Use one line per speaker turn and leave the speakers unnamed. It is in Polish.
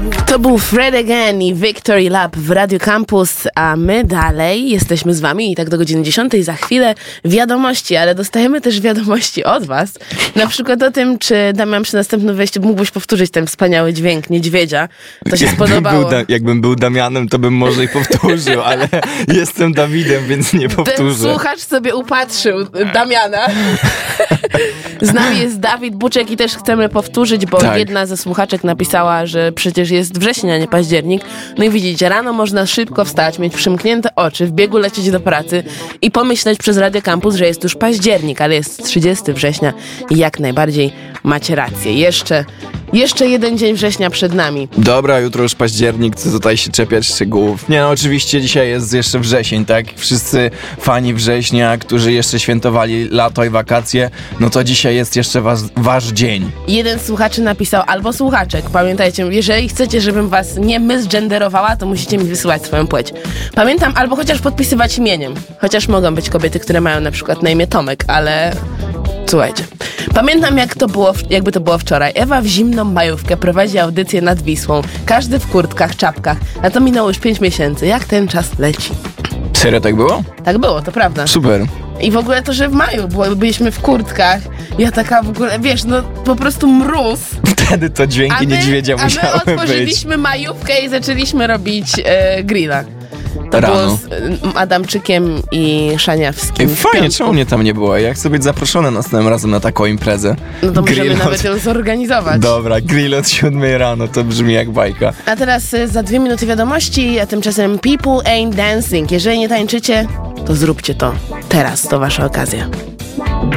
To był Fred Again i Victory Lap w Radio Campus, a my dalej jesteśmy z wami i tak do godziny 10 za chwilę wiadomości, ale dostajemy też wiadomości od was. Na przykład o tym, czy Damian przy następnym wejściu mógłbyś powtórzyć ten wspaniały dźwięk niedźwiedzia. To się spodobało.
Jakbym był Damianem, to bym może i powtórzył, ale jestem Dawidem, więc nie powtórzę.
Ten słuchacz sobie upatrzył Damiana. Z nami jest Dawid Buczek i też chcemy powtórzyć, bo jedna ze słuchaczek napisała, że przecież jest wrzesień, a nie październik. No i widzicie, rano można szybko wstać, mieć przymknięte oczy, w biegu lecieć do pracy i pomyśleć przez Radio Campus, że jest już październik, ale jest 30 września i jak najbardziej macie rację. Jeszcze jeden dzień września przed nami.
Dobra, jutro już październik, co tutaj się czepiać szczegółów. Nie no, oczywiście dzisiaj jest jeszcze wrzesień, tak? Wszyscy fani września, którzy jeszcze świętowali lato i wakacje, no to dzisiaj jest jeszcze wasz dzień.
Jeden z słuchaczy napisał, albo słuchaczek, pamiętajcie, jeżeli chcecie, żebym was nie misgenderowała, to musicie mi wysyłać swoją płeć. Pamiętam, albo chociaż podpisywać imieniem. Chociaż mogą być kobiety, które mają na przykład na imię Tomek, ale... Słuchajcie, pamiętam jakby to było wczoraj. Ewa w zimną majówkę prowadzi audycję nad Wisłą. Każdy w kurtkach, czapkach. A to minęło już 5 miesięcy. Jak ten czas leci?
Serio tak było?
Tak było, to prawda.
Super.
I w ogóle to, że w maju byliśmy w kurtkach. Ja taka w ogóle, wiesz, no po prostu mróz.
Wtedy to dźwięki niedźwiedzia musiały być.
A my otworzyliśmy majówkę i zaczęliśmy robić grilla. To
rano.
było z Adamczykiem i Szaniawskim.
Fajnie, czemu mnie tam nie było? Ja chcę być zaproszony następnym razem na taką imprezę.
No to możemy nawet ją zorganizować.
Dobra, grill od 7 rano, to brzmi jak bajka.
A teraz za 2 minuty wiadomości, a tymczasem People Ain't Dancing. Jeżeli nie tańczycie, to zróbcie to. Teraz to wasza okazja.